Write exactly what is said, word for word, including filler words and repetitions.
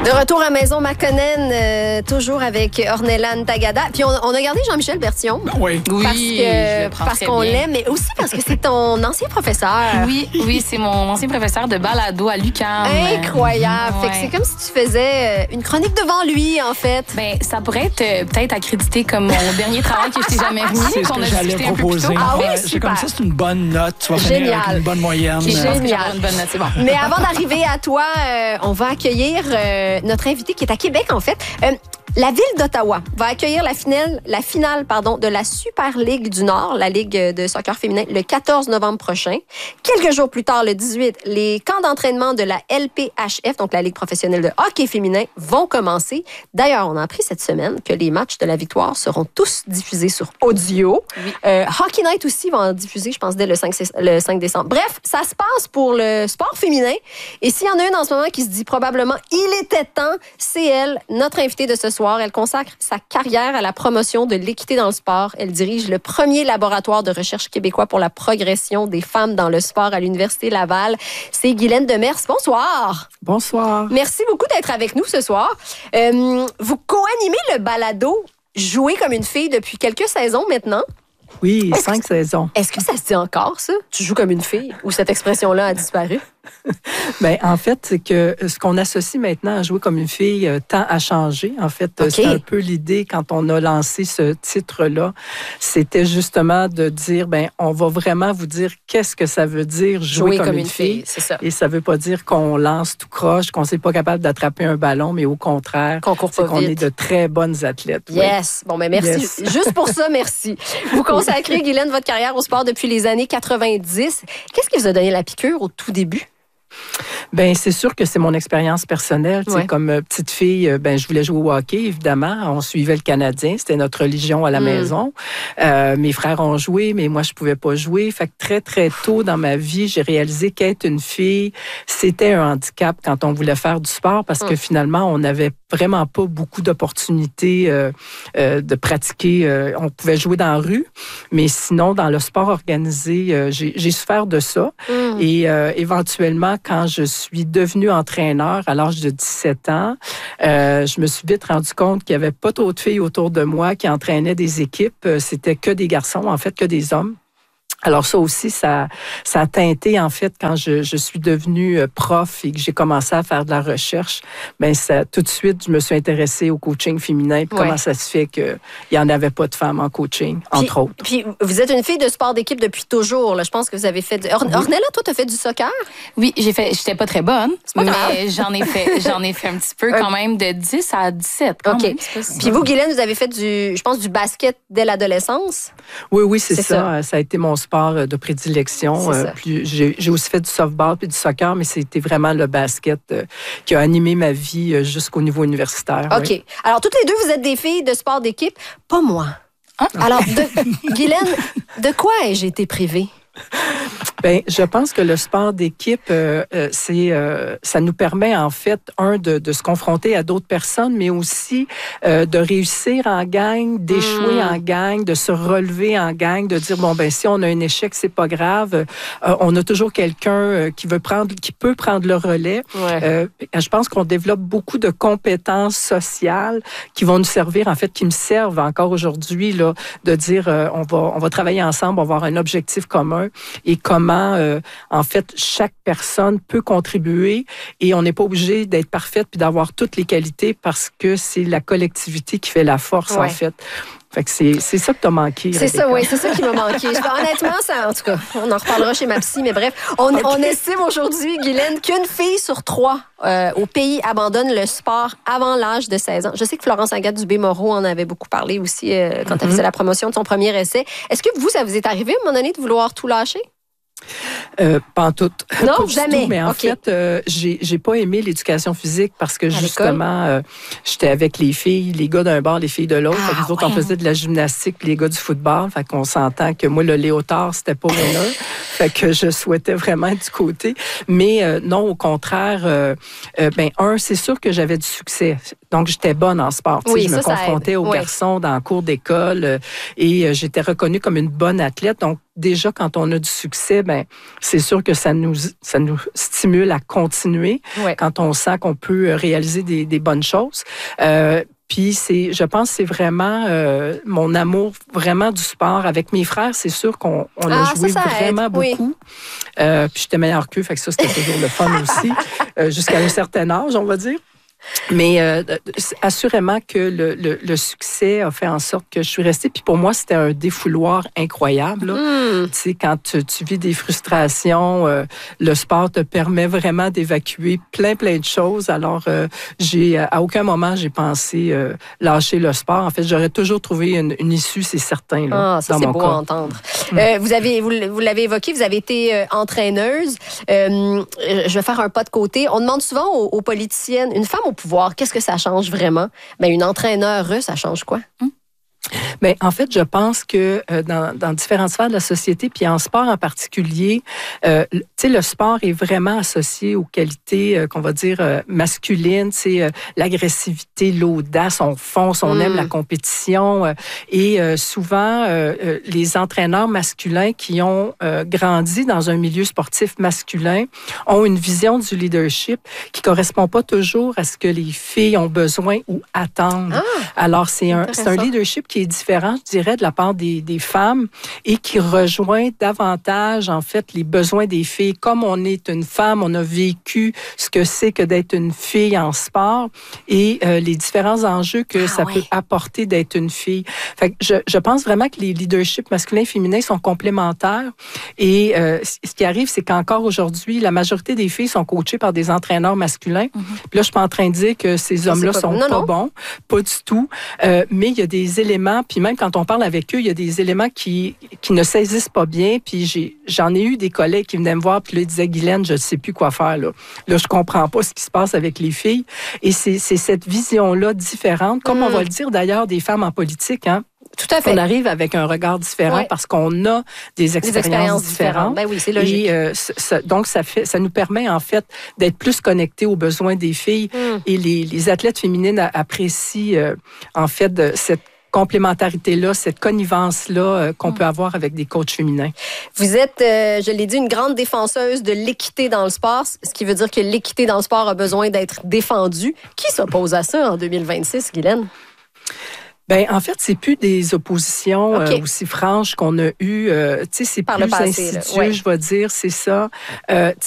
De retour à Maison Makonnen, euh, toujours avec Ornelan Tagada. Puis on, on a gardé Jean-Michel Bertillon. Oui. Parce Oui, que parce qu'on l'aime, mais aussi parce que c'est ton ancien professeur. Oui, oui, c'est mon ancien professeur de balado à l'U Q A M. Incroyable. Ouais. Fait que c'est comme si tu faisais une chronique devant lui, en fait. Ben, ça pourrait être euh, peut-être accrédité comme mon dernier travail que je t'ai jamais remis. C'est ce qu'on que a j'allais discuté un peu plus proposer. tôt. Ah oui, Ouais, super. c'est comme ça, c'est une bonne note. Tu vas finir Génial. avec une bonne moyenne. Je pense que Génial. j'aurai une bonne note, c'est bon. Mais avant d'arriver à toi, euh, on va accueillir euh, notre invité qui est à Québec, en fait. Euh, la ville d'Ottawa va accueillir la finale, la finale pardon, de la Super Ligue du Nord, la Ligue de soccer féminin, le quatorze novembre prochain. Quelques jours plus tard, le dix-huit, les camps d'entraînement de la L P H F, donc la Ligue professionnelle de hockey féminin, vont commencer. D'ailleurs, on a appris cette semaine que les matchs de la victoire seront tous diffusés sur audio. Oui. Euh, Hockey Night aussi va en diffuser, je pense, dès le cinq, le cinq décembre. Bref, ça se passe pour le sport féminin. Et s'il y en a une en ce moment qui se dit probablement « il était temps », c'est elle, notre invitée de ce soir. Elle consacre sa carrière à la promotion de l'équité dans le sport. Elle dirige le premier laboratoire de recherche québécois pour la progression des femmes dans le sport à l'Université Laval. C'est Guylaine Demers. Bonsoir. Bonsoir. Merci beaucoup d'être avec nous ce soir. Euh, vous co-animez le balado « Jouer comme une fille » depuis quelques saisons maintenant. Oui, Est-ce cinq que- saisons. Est-ce que ça se dit encore, ça? Tu joues comme une fille? Ou cette expression-là a disparu? Ben, en fait, c'est que ce qu'on associe maintenant à jouer comme une fille euh, tend à changer. En fait, euh, OK. c'est un peu l'idée quand on a lancé ce titre-là. C'était justement de dire, ben, on va vraiment vous dire qu'est-ce que ça veut dire jouer, comme, une fille. c'est ça. Et ça veut pas dire qu'on lance tout croche, qu'on n'est pas capable d'attraper un ballon, mais au contraire, Qu'on court c'est pas qu'on vite. est de très bonnes athlètes. oui. Yes. Bon, ben merci. Yes. Juste pour ça, merci. Vous consacrez, Guylaine, votre carrière au sport depuis les années quatre-vingt-dix. Qu'est-ce qui vous a donné la piqûre au tout début? Ben c'est sûr que c'est mon expérience personnelle. Tu sais, Ouais. Comme euh, petite fille, euh, ben je voulais jouer au hockey, évidemment. On suivait le Canadien, c'était notre religion à la Mm. maison. Euh, mes frères ont joué, mais moi je pouvais pas jouer. Fait que très très tôt dans ma vie, j'ai réalisé qu'être une fille, c'était un handicap quand on voulait faire du sport, parce Mm. que finalement on n'avait vraiment pas beaucoup d'opportunités euh, euh, de pratiquer. Euh, on pouvait jouer dans la rue, mais sinon dans le sport organisé, euh, j'ai, j'ai souffert de ça. Mm. Et euh, éventuellement, quand je suis devenue entraîneur à l'âge de dix-sept ans, euh, je me suis vite rendu compte qu'il n'y avait pas trop de filles autour de moi qui entraînaient des équipes. Euh, C'était que des garçons, en fait, que des hommes. Alors ça aussi, ça, ça a teinté, en fait, quand je, je suis devenue euh, prof et que j'ai commencé à faire de la recherche, ben ça, tout de suite, je me suis intéressée au coaching féminin. Puis Ouais. comment ça se fait qu'il n'y en avait pas de femmes en coaching, entre Puis- autres. Puis vous êtes une fille de sport d'équipe depuis toujours. Là. Je pense que vous avez fait... Du... Or- Ornella, toi, tu as fait du soccer? Oui, j'ai fait, j'étais pas très bonne, pas mais grave. j'en ai fait, j'en ai fait un petit peu quand même de dix à dix-sept. Quand OK. même, c'est pas si- Puis vous, Guylaine, vous avez fait du, je pense, du basket dès l'adolescence. Oui, oui, c'est C'est ça. ça. Euh, Ça a été mon sport euh, de prédilection. C'est Euh, ça. puis j'ai, j'ai aussi fait du softball puis du soccer, mais c'était vraiment le basket euh, qui a animé ma vie euh, jusqu'au niveau universitaire. OK. oui. Alors, toutes les deux, vous êtes des filles de sport d'équipe. Pas moi. Ah. Alors, de... Guylaine, de quoi ai-je été privée? Ben, je pense que le sport d'équipe, euh, euh, c'est, euh, ça nous permet en fait, un, de, de se confronter à d'autres personnes, mais aussi euh, de réussir en gang, d'échouer Mm. en gang, de se relever en gang, de dire bon ben si on a un échec, c'est pas grave, euh, on a toujours quelqu'un euh, qui veut prendre, qui peut prendre le relais. Ouais. Euh, je pense qu'on développe beaucoup de compétences sociales qui vont nous servir, en fait, qui me servent encore aujourd'hui là, de dire euh, on va on va travailler ensemble, on va avoir un objectif commun et comment euh, en fait chaque personne peut contribuer et on n'est pas obligé d'être parfaite puis d'avoir toutes les qualités parce que c'est la collectivité qui fait la force Ouais. en fait. Fait que c'est, c'est ça que t'as manqué. C'est Rebecca. ça, oui, c'est ça qui m'a manqué. Je- honnêtement, ça, en tout cas, on en reparlera chez ma psy, mais bref, on, on estime aujourd'hui, Guylaine, qu'une fille sur trois euh, au pays abandonne le sport avant l'âge de seize ans. Je sais que Florence Agathe-Dubé-Moreau en avait beaucoup parlé aussi euh, quand elle Mhm. faisait la promotion de son premier essai. Est-ce que vous, ça vous est arrivé à un moment donné de vouloir tout lâcher? Euh, pas en tout. Non, Pas du jamais. tout, mais en OK. fait, euh, j'ai, j'ai pas aimé l'éducation physique parce que l'école? justement, euh, j'étais avec les filles, les gars d'un bord, les filles de l'autre. Ah, Fait que nous autres, on ouais. faisait de la gymnastique, puis les gars du football. Fait qu'on s'entend que moi, le léotard, c'était pas winner. Fait que je souhaitais vraiment être du côté. Mais euh, non, au contraire, euh, euh, ben un, c'est sûr que j'avais du succès. Donc, j'étais bonne en sport. Oui, je ça, me ça confrontais aide. aux Oui. garçons dans le cours d'école euh, et euh, j'étais reconnue comme une bonne athlète. Donc, déjà, quand on a du succès, ben c'est sûr que ça nous, ça nous stimule à continuer Oui. quand on sent qu'on peut réaliser des, des bonnes choses. Euh, Puis c'est, je pense, que c'est vraiment euh, mon amour vraiment du sport. Avec mes frères, c'est sûr qu'on on a Ah, joué ça, ça vraiment aide. Oui. beaucoup. Euh, puis j'étais meilleure qu'eux, fait que ça c'était toujours le fun aussi, euh, jusqu'à un certain âge, on va dire. Mais euh, assurément que le, le, le succès a fait en sorte que je suis restée. Puis pour moi, c'était un défouloir incroyable. Mm. Tu sais, quand tu, tu vis des frustrations, euh, le sport te permet vraiment d'évacuer plein, plein de choses. Alors, euh, j'ai à aucun moment, j'ai pensé euh, lâcher le sport. En fait, j'aurais toujours trouvé une, une issue, c'est certain, là, Ah, ça, dans c'est mon beau cas. à entendre. Mm. Euh, vous, avez, vous, vous l'avez évoqué, vous avez été euh, entraîneuse. Euh, je vais faire un pas de côté. On demande souvent aux, aux politiciennes, une femme au pouvoir, qu'est-ce que ça change vraiment? Ben, une entraîneur, ça change quoi? Mm. Bien, en fait, je pense que euh, dans, dans différentes sphères de la société, puis en sport en particulier, euh, tu sais, le sport est vraiment associé aux qualités euh, qu'on va dire euh, masculines, tu sais, euh, l'agressivité, l'audace, on fonce, on mm. aime la compétition. Euh, et euh, souvent, euh, euh, les entraîneurs masculins qui ont euh, grandi dans un milieu sportif masculin ont une vision du leadership qui correspond pas toujours à ce que les filles ont besoin ou attendent. Ah, alors, c'est un, c'est un leadership qui est différent, je dirais, de la part des, des femmes et qui rejoint davantage, en fait, les besoins des filles. Comme on est une femme, on a vécu ce que c'est que d'être une fille en sport et euh, les différents enjeux que ah, ça ouais. peut apporter d'être une fille. Fait que je, je pense vraiment que les leaderships masculins et féminins sont complémentaires et euh, ce qui arrive, c'est qu'encore aujourd'hui, la majorité des filles sont coachées par des entraîneurs masculins. Mm-hmm. Puis là, je suis pas en train de dire que ces hommes-là sont non, pas non. bons, pas du tout, euh, mais il y a des éléments, puis même quand on parle avec eux, il y a des éléments qui, qui ne saisissent pas bien, puis j'ai, j'en ai eu des collègues qui venaient me voir, puis là, ils disaient, Guylaine, je ne sais plus quoi faire, là. Là, je comprends pas ce qui se passe avec les filles. Et c'est, c'est cette vision-là différente, comme mmh. on va le dire d'ailleurs des femmes en politique, hein. Tout à fait. On arrive avec un regard différent oui. parce qu'on a des expériences, des expériences différentes. différentes. Ben oui, c'est logique. Et euh, ça, donc, ça, fait, ça nous permet, en fait, d'être plus connectés aux besoins des filles. Mm. Et les, les athlètes féminines apprécient, euh, en fait, de, cette complémentarité-là, cette connivence-là euh, qu'on mm. peut avoir avec des coachs féminins. Vous êtes, euh, je l'ai dit, une grande défenseuse de l'équité dans le sport, ce qui veut dire que l'équité dans le sport a besoin d'être défendue. Qui s'oppose à ça en deux mille vingt-six, Guylaine? Ben en fait, c'est plus des oppositions okay. euh, aussi franches qu'on a eues. Euh, tu sais, c'est Par plus le passé, insidieux, ouais. je vais dire, c'est ça. Euh, tu